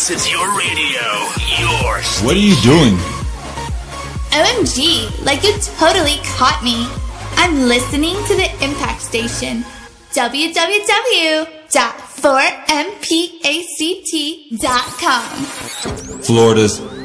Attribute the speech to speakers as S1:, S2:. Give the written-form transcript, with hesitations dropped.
S1: This is your radio, your station.
S2: What are you doing?
S3: OMG, like you totally caught me. I'm listening to the Impact Station. www.4mpact.com.
S2: Florida's